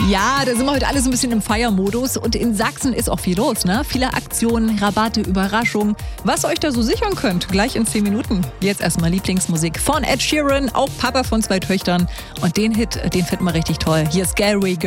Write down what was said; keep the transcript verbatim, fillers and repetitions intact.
Ja, da sind wir heute alle so ein bisschen im Feiermodus und in Sachsen ist auch viel los, ne? Viele Aktionen, Rabatte, Überraschungen. Was ihr euch da so sichern könnt, gleich in zehn Minuten. Jetzt erstmal Lieblingsmusik von Ed Sheeran, auch Papa von zwei Töchtern. Und den Hit, den finden wir richtig toll. Hier ist Galway Girl.